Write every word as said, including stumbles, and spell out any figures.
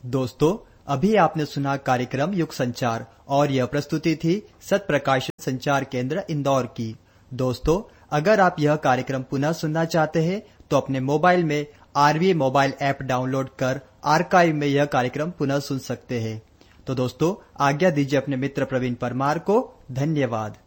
दोस्तों, अभी आपने सुना कार्यक्रम युग संचार और यह प्रस्तुति थी सत प्रकाश संचार केंद्र इंदौर की। दोस्तों, अगर आप यह कार्यक्रम पुनः सुनना चाहते हैं तो अपने मोबाइल में आरवीए मोबाइल ऐप डाउनलोड कर आर्काइव में यह कार्यक्रम पुनः सुन सकते हैं। तो दोस्तों, आज्ञा दीजिए अपने मित्र प्रवीण परमार को। धन्यवाद।